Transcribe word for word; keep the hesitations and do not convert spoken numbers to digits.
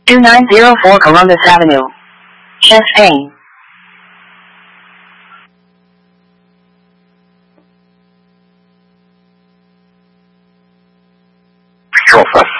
two nine zero four Columbus Avenue, Chastain. Girlfriend.